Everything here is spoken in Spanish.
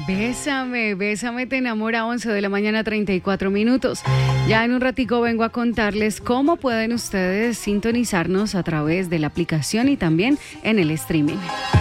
Bésame, bésame, te enamora, 11 de la mañana, 34 minutos. Ya en un ratico vengo a contarles cómo pueden ustedes sintonizarnos a través de la aplicación y también en el streaming.